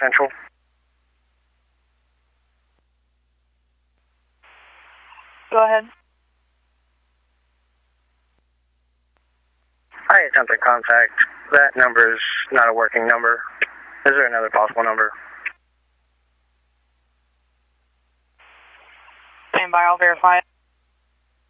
Central. Go ahead. I attempted contact. That number is not a working number. Is there another possible number? Stand by, I'll verify it.